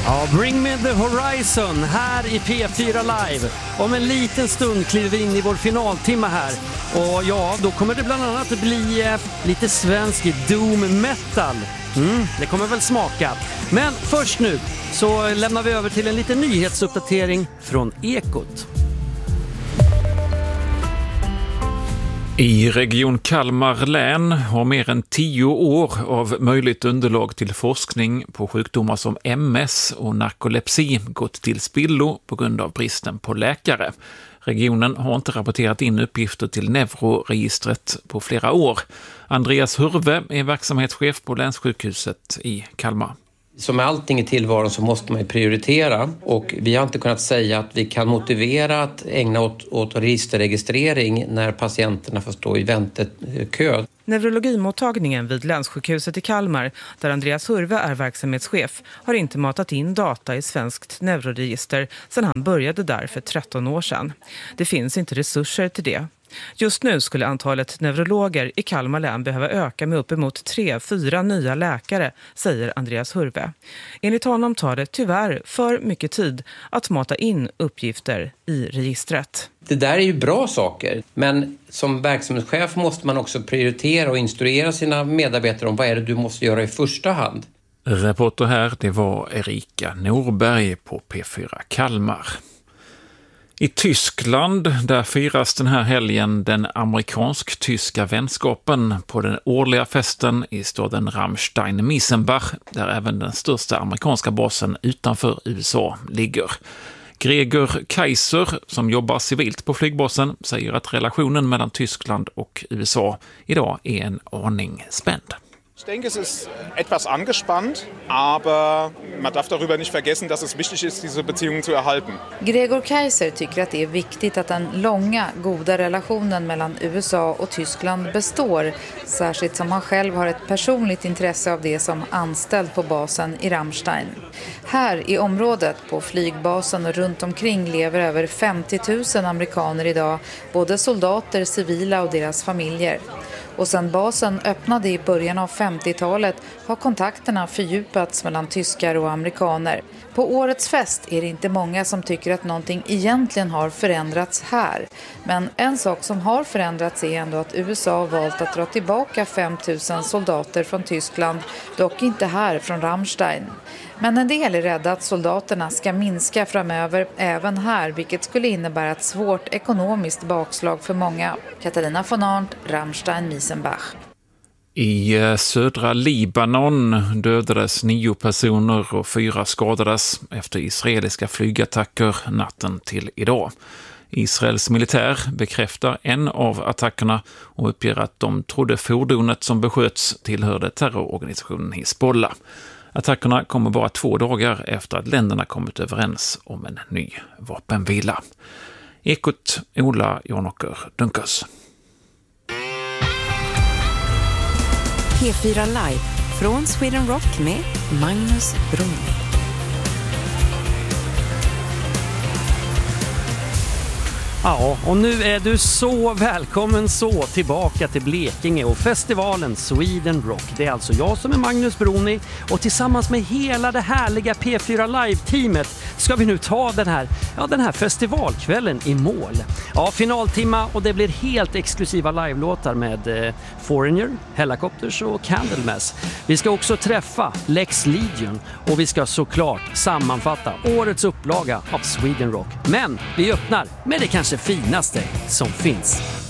Ja, Bring Me The Horizon här i P4 Live. Om en liten stund kliver vi in i vår finaltimma här. Och ja, då kommer det bland annat att bli lite svensk doom metal. Det kommer väl smaka. Men först nu så lämnar vi över till en liten nyhetsuppdatering från Ekot. I Region Kalmar län har mer än 10 år av möjligt underlag till forskning på sjukdomar som MS och narkolepsi gått till spillo på grund av bristen på läkare. Regionen har inte rapporterat in uppgifter till neuroregistret på flera år. Andreas Hurve är verksamhetschef på länssjukhuset i Kalmar. Som med allting i tillvaron så måste man ju prioritera, och vi har inte kunnat säga att vi kan motivera att ägna åt registerregistrering när patienterna får stå i väntekö. Neurologimottagningen vid länssjukhuset i Kalmar, där Andreas Hurve är verksamhetschef, har inte matat in data i svenskt neuroregister sedan han började där för 13 år sedan. Det finns inte resurser till det. Just nu skulle antalet neurologer i Kalmar län behöva öka med uppemot 3-4 nya läkare, säger Andreas Hurve. Enligt honom tar det tyvärr för mycket tid att mata in uppgifter i registret. Det där är ju bra saker, men som verksamhetschef måste man också prioritera och instruera sina medarbetare om vad är det du måste göra i första hand. Reporter här, det var Erika Norberg på P4 Kalmar. I Tyskland, där firas den här helgen den amerikansk-tyska vänskapen på den årliga festen i staden Ramstein-Miesenbach, där även den största amerikanska basen utanför USA ligger. Gregor Kaiser, som jobbar civilt på flygbasen, säger att relationen mellan Tyskland och USA idag är en aning spänd. Ich denke, es ist etwas angespannt, aber man darf darüber nicht vergessen, dass es wichtig ist, diese Beziehungen zu erhalten. Gregor Kaiser tycker att det är viktigt att den långa, goda relationen mellan USA och Tyskland består, särskilt som han själv har ett personligt intresse av det som anställd på basen i Ramstein. Här i området, på flygbasen och runt omkring, lever över 50 000 amerikaner idag, både soldater, civila och deras familjer. Och sedan basen öppnade i början av 50-talet har kontakterna fördjupats mellan tyskar och amerikaner. På årets fest är det inte många som tycker att någonting egentligen har förändrats här. Men en sak som har förändrats är ändå att USA har valt att dra tillbaka 5 000 soldater från Tyskland, dock inte här från Ramstein. Men en del är rädda att soldaterna ska minska framöver även här, vilket skulle innebära ett svårt ekonomiskt bakslag för många. Katarina von Arndt, Ramstein-Miesenbach. I södra Libanon dödades 9 personer och 4 skadades efter israeliska flygattacker natten till idag. Israels militär bekräftar en av attackerna och uppger att de trodde fordonet som besköts tillhörde terrororganisationen Hezbollah. Attackerna kommer bara 2 dagar efter att länderna kommit överens om en ny vapenvila. Ekot, Ola Jonåker Dunkers. P4 Live från Sweden Rock med Magnus Brunni. Ja, och nu är du så välkommen tillbaka till Blekinge och festivalen Sweden Rock. Det är alltså jag som är Magnus Brunni, och tillsammans med hela det härliga P4 Live-teamet ska vi nu ta den här festivalkvällen i mål. Ja, finaltimma, och det blir helt exklusiva live-låtar med Foreigner, Helicopters och Candlemass. Vi ska också träffa Lex Legion, och vi ska såklart sammanfatta årets upplaga av Sweden Rock. Men vi öppnar med det kanske finaste som finns.